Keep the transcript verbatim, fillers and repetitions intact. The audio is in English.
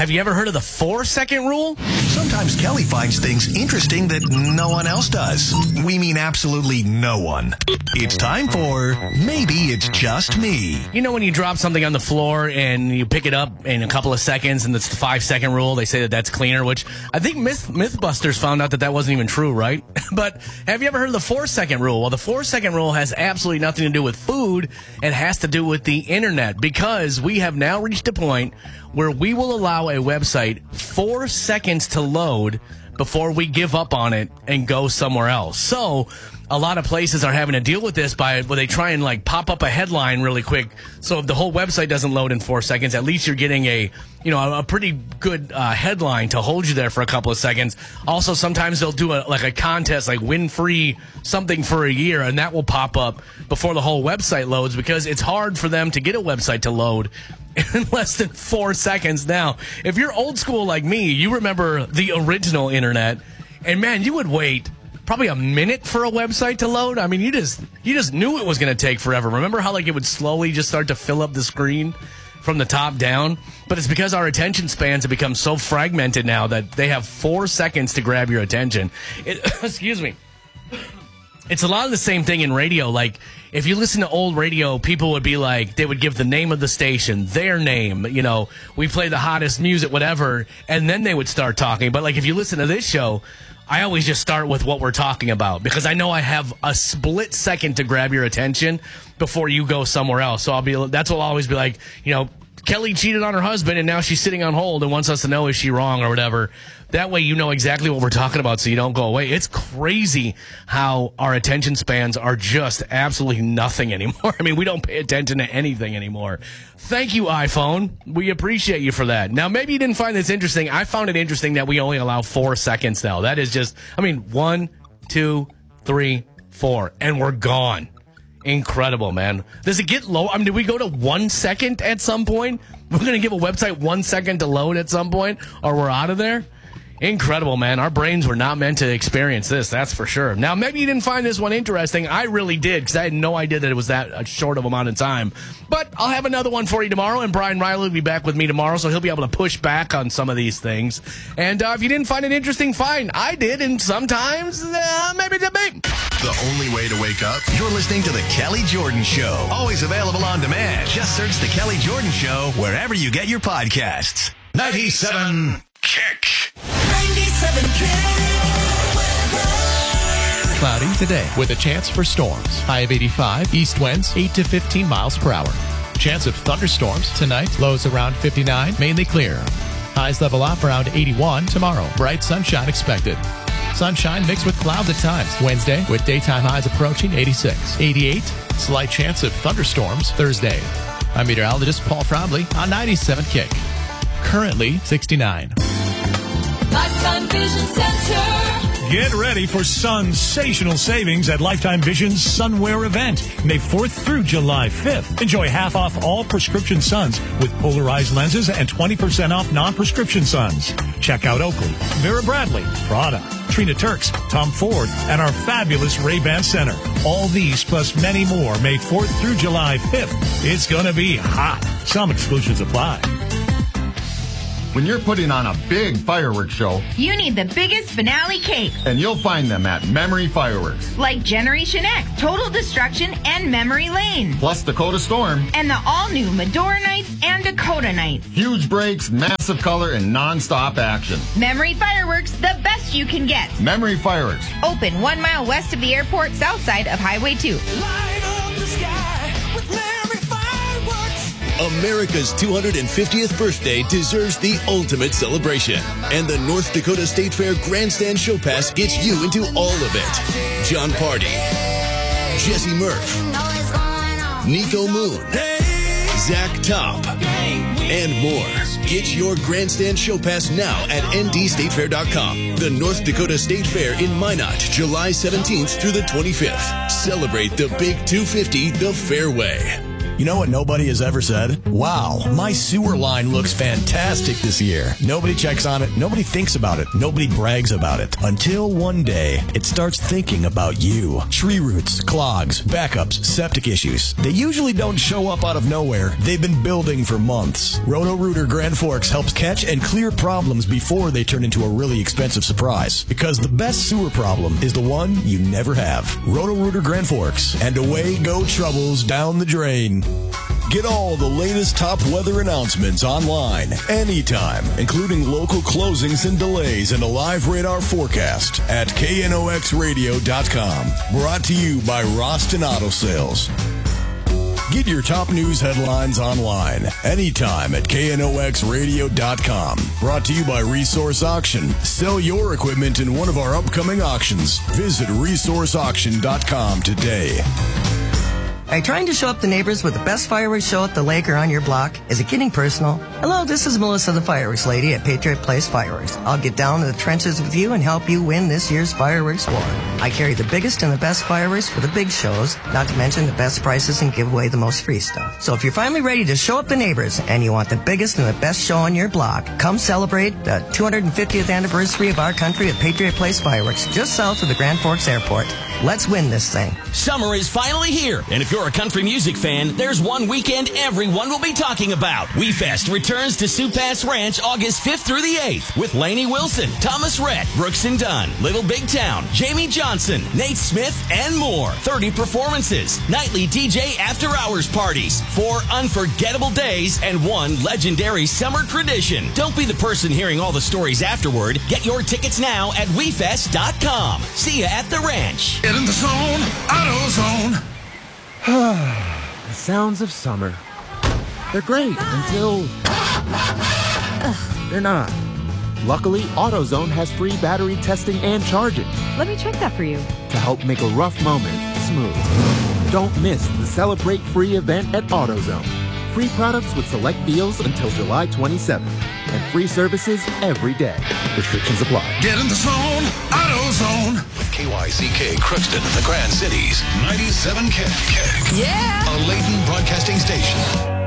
Have you ever heard of the four-second rule? Sometimes Kelly finds things interesting that no one else does. We mean absolutely no one. It's time for Maybe It's Just Me. You know when you drop something on the floor and you pick it up in a couple of seconds and it's the five-second rule, they say that that's cleaner, which I think Myth, Mythbusters found out that that wasn't even true, right? But have you ever heard of the four-second rule? Well, the four-second rule has absolutely nothing to do with food. It has to do with the internet, because we have now reached a point where we will allow a website four seconds to load before we give up on it and go somewhere else. So a lot of places are having to deal with this by where they try and like pop up a headline really quick. So if the whole website doesn't load in four seconds, at least you're getting a, you know, a, a pretty good uh, headline to hold you there for a couple of seconds. Also, sometimes they'll do a, like a contest, like win free something for a year, and that will pop up before the whole website loads, because it's hard for them to get a website to load in less than four seconds. Now, if you're old school like me, you remember the original internet, and man, you would wait probably a minute for a website to load. I mean, you just you just knew it was going to take forever. Remember how like it would slowly just start to fill up the screen from the top down? But it's because our attention spans have become so fragmented now that they have four seconds to grab your attention. It, excuse me. It's a lot of the same thing in radio. Like, if you listen to old radio, people would be like, they would give the name of the station, their name, you know, we play the hottest music, whatever, and then they would start talking. But, like, if you listen to this show, I always just start with what we're talking about, because I know I have a split second to grab your attention before you go somewhere else. So I'll be, that's what I'll always be like, you know, Kelly cheated on her husband and now she's sitting on hold and wants us to know, is she wrong or whatever. That way you know exactly what we're talking about so you don't go away. It's crazy how our attention spans are just absolutely nothing anymore. I mean, we don't pay attention to anything anymore. Thank you, iPhone. We appreciate you for that. Now, maybe you didn't find this interesting. I found it interesting that we only allow four seconds now. That is just, I mean, one, two, three, four, and we're gone. Incredible, man. Does it get low? I mean, did we go to one second at some point? We're going to give a website one second to load at some point, or we're out of there? Incredible, man. Our brains were not meant to experience this, that's for sure. Now, maybe you didn't find this one interesting. I really did, because I had no idea that it was that a short of amount of time. But I'll have another one for you tomorrow, and Brian Riley will be back with me tomorrow, so he'll be able to push back on some of these things. And uh, if you didn't find it interesting, fine. I did, and sometimes, uh, maybe it's a big. The only way to wake up, you're listening to The Kelly Jordan Show. Always available on demand. Just search The Kelly Jordan Show wherever you get your podcasts. ninety-seven Kick. ninety-seven Cloudy today with a chance for storms. High of eighty-five, east winds eight to fifteen miles per hour. Chance of thunderstorms tonight, lows around fifty-nine, mainly clear. Highs level off around eighty-one tomorrow. Bright sunshine expected. Sunshine mixed with clouds at times. Wednesday with daytime highs approaching eighty-six. eighty-eight, slight chance of thunderstorms Thursday. I'm meteorologist Paul Frobley on ninety-seven Kick. Currently sixty-nine. Lifetime Vision Center. Get ready for sensational savings at Lifetime Vision's Sunwear event, May fourth through July fifth. Enjoy half off all prescription suns with polarized lenses and twenty percent off non-prescription suns. Check out Oakley, Vera Bradley, Prada, Trina Turks, Tom Ford, and our fabulous Ray-Ban Center. All these plus many more May fourth through July fifth. It's going to be hot. Some exclusions apply. When you're putting on a big fireworks show, you need the biggest finale cake. And you'll find them at Memory Fireworks. Like Generation X, Total Destruction, and Memory Lane. Plus Dakota Storm. And the all-new Medora Nights and Dakota Nights. Huge breaks, massive color, and non-stop action. Memory Fireworks, the best you can get. Memory Fireworks. Open one mile west of the airport, south side of Highway two. Light up the sky with Memory Fireworks. America's two hundred fiftieth birthday deserves the ultimate celebration. And the North Dakota State Fair Grandstand Show Pass gets you into all of it. John Party, Jesse Murph, Nico Moon, Zach Top, and more. Get your Grandstand Show Pass now at N D state fair dot com. The North Dakota State Fair in Minot, July seventeenth through the twenty-fifth. Celebrate the Big two fifty the fair way. You know what nobody has ever said? Wow, my sewer line looks fantastic this year. Nobody checks on it. Nobody thinks about it. Nobody brags about it. Until one day, it starts thinking about you. Tree roots, clogs, backups, septic issues. They usually don't show up out of nowhere. They've been building for months. Roto-Rooter Grand Forks helps catch and clear problems before they turn into a really expensive surprise. Because the best sewer problem is the one you never have. Roto-Rooter Grand Forks. And away go troubles down the drain. Get all the latest top weather announcements online, anytime, including local closings and delays and a live radar forecast at K N O X radio dot com. Brought to you by Roston Auto Sales. Get your top news headlines online, anytime at K N O X radio dot com. Brought to you by Resource Auction. Sell your equipment in one of our upcoming auctions. Visit resource auction dot com today. Are you trying to show up the neighbors with the best fireworks show at the lake or on your block? Is it getting personal? Hello, this is Melissa, the fireworks lady at Patriot Place Fireworks. I'll get down to the trenches with you and help you win this year's fireworks war. I carry the biggest and the best fireworks for the big shows, not to mention the best prices and give away the most free stuff. So if you're finally ready to show up the neighbors and you want the biggest and the best show on your block, come celebrate the two hundred fiftieth anniversary of our country at Patriot Place Fireworks, just south of the Grand Forks Airport. Let's win this thing. Summer is finally here, and if you're a country music fan, there's one weekend everyone will be talking about. WeFest returns to Sioux Pass Ranch August fifth through the eighth with Lainey Wilson, Thomas Rhett, Brooks and Dunn, Little Big Town, Jamie Johnson, Nate Smith, and more. thirty performances, nightly D J after-hours parties, four unforgettable days, and one legendary summer tradition. Don't be the person hearing all the stories afterward. Get your tickets now at we fest dot com. See you at the ranch. Get in the zone, AutoZone. The sounds of summer. They're great until they're not. Luckily, AutoZone has free battery testing and charging Let me check that for you. to help make a rough moment smooth. Don't miss the Celebrate Free event at AutoZone. Free products with select deals until July twenty-seventh. And free services every day. Restrictions apply. Get in the zone, AutoZone. K Y C K Crookston and the Grand Cities, ninety-seven K. Yeah! A Layton Broadcasting Station.